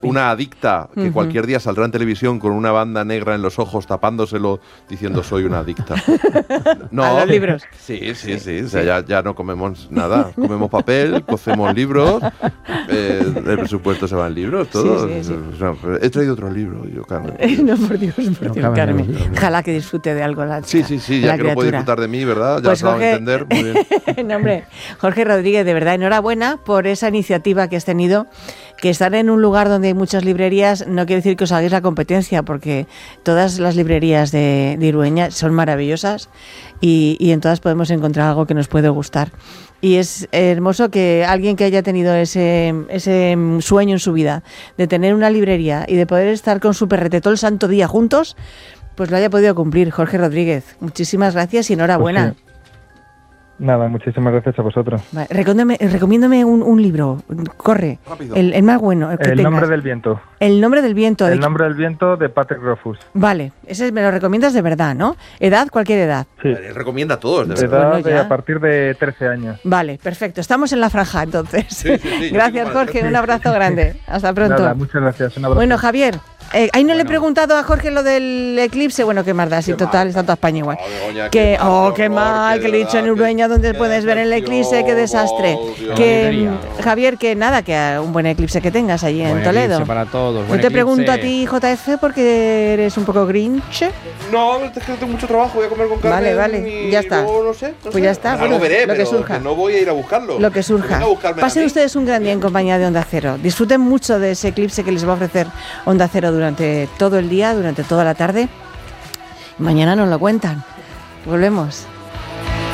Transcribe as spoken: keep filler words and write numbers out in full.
Una adicta que Uh-huh. cualquier día saldrá en televisión con una banda negra en los ojos, tapándoselo, diciendo soy una adicta. No, a los libros. Sí, sí, sí. O sea, ya, ya no comemos nada. Comemos papel, cocemos libros, eh, el presupuesto se va en libros, todo. Sí, sí, sí. O sea, he traído otro libro, yo, Carmen. No, por Dios, por No Dios, cabe Carmen. en los Ojalá que disfrute de algo la Sí, chica, sí, sí, la ya que no puede criatura. disfrutar de mí, ¿verdad? Ya Pues se lo va a Jorge- entender. Muy bien. No, hombre, Jorge Rodríguez, de verdad, enhorabuena por esa iniciativa que has tenido. Que estar en un lugar donde hay muchas librerías no quiere decir que os hagáis la competencia, porque todas las librerías de, de Irueña son maravillosas y, y en todas podemos encontrar algo que nos puede gustar. Y es hermoso que alguien que haya tenido ese, ese sueño en su vida de tener una librería y de poder estar con su perrete todo el santo día juntos, pues lo haya podido cumplir. Jorge Rodríguez, muchísimas gracias y enhorabuena. Pues sí. Nada, muchísimas gracias a vosotros. Vale, recomiéndame, recomiéndame un, un libro, corre, Rápido. el, el más bueno. El, que El tengas. nombre del viento. El nombre del viento. de El que- nombre del viento de Patrick Rothfuss. Vale, ese me lo recomiendas de verdad, ¿no? ¿Edad? Cualquier edad. Sí. Él recomienda a todos, de De verdad. Bueno, edad de ya. a partir de trece años. Vale, perfecto. Estamos en la franja entonces. Sí, sí, sí, yo Gracias, tengo Jorge. más. Un abrazo grande. Hasta pronto. Nada, muchas gracias. Un abrazo. Bueno, Javier, eh, ahí no le he Bueno. preguntado a Jorge lo del eclipse. Bueno, qué más da, si Qué total, mal. está toda España igual. Oh, Begoña, Que, qué mal, oh, qué qué horror, mal, qué que le he dicho en verdad, Urueña qué- donde qué puedes ver el eclipse, qué desastre. oh, Dios. Que, Librería. mm, Javier, que nada, que un buen eclipse que tengas allí en Buen Toledo. eclipse para todos. Yo buen te pregunto a eclipse. ti, J F, porque eres un poco grinch. No, es que tengo mucho trabajo, voy a comer con Carmen. Vale, vale, y ya está. luego no sé, no Pues sé. ya está, Algo bueno, veré, lo que pero surja. no voy a ir a buscarlo. Lo que surja. venga a buscarme a Pasen mí. ustedes un gran día en compañía de Onda Cero. Disfruten mucho de ese eclipse que les va a ofrecer Onda Cero durante todo el día, durante toda la tarde. Mañana nos lo cuentan. Volvemos.